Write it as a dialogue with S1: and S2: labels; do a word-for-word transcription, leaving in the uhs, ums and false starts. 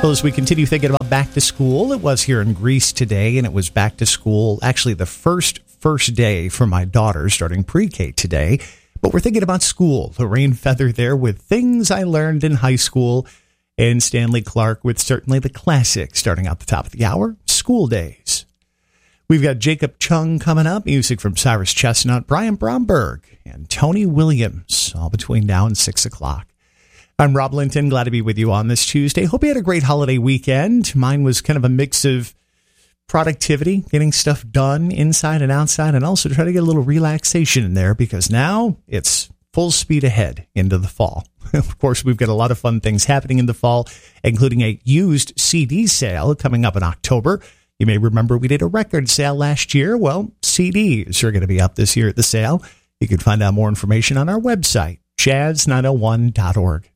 S1: Well, as we continue thinking about back to school, it was here in Greece today, and it was back to school, actually the first first day for my daughter starting pre-K today. But we're thinking about school. Lorraine Feather there with Things I Learned in High School, and Stanley Clark with certainly the classic starting out the top of the hour, School Days. We've got Jacob Chung coming up, music from Cyrus Chestnut, Brian Bromberg, and Tony Williams, all between now and six o'clock. I'm Rob Linton, glad to be with you on this Tuesday. Hope you had a great holiday weekend. Mine was kind of a mix of productivity, getting stuff done inside and outside, and also to try to get a little relaxation in there because now it's full speed ahead into the fall. Of course, we've got a lot of fun things happening in the fall, including a used C D sale coming up in October. You may remember we did a record sale last year. Well, C Ds are going to be up this year at the sale. You can find out more information on our website, jazz nine oh one dot org.